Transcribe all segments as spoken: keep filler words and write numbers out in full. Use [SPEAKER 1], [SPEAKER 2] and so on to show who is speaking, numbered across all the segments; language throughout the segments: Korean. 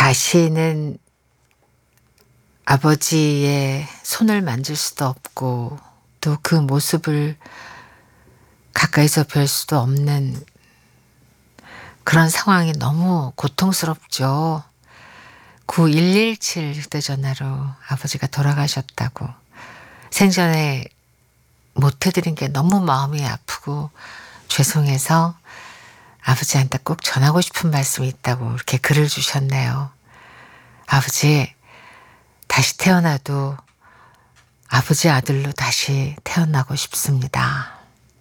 [SPEAKER 1] 다시는 아버지의 손을 만질 수도 없고 또 그 모습을 가까이서 뵐 수도 없는 그런 상황이 너무 고통스럽죠. 구일일칠 휴대전화로 아버지가 돌아가셨다고 생전에 못 해드린 게 너무 마음이 아프고 죄송해서 아버지한테 꼭 전하고 싶은 말씀이 있다고 이렇게 글을 주셨네요. 아버지, 다시 태어나도 아버지 아들로 다시 태어나고 싶습니다.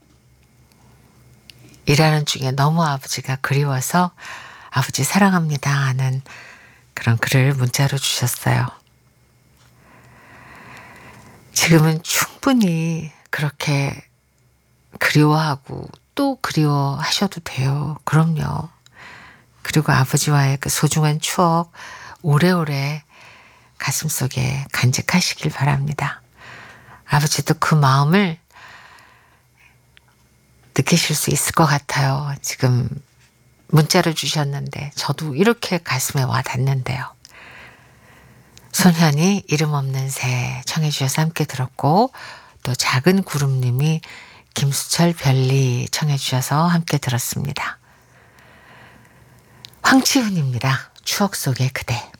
[SPEAKER 1] 일하는 중에 너무 아버지가 그리워서 아버지 사랑합니다 하는 그런 글을 문자로 주셨어요. 지금은 충분히 그렇게 그리워하고 또 그리워하셔도 돼요. 그럼요. 그리고 아버지와의 그 소중한 추억 오래오래 가슴속에 간직하시길 바랍니다. 아버지도 그 마음을 느끼실 수 있을 것 같아요. 지금 문자를 주셨는데 저도 이렇게 가슴에 와 닿는데요. 손현이 이름 없는 새 청해 주셔서 함께 들었고 또 작은 구름님이 김수철 별리 청해 주셔서 함께 들었습니다. 황치훈입니다. 추억 속의 그대.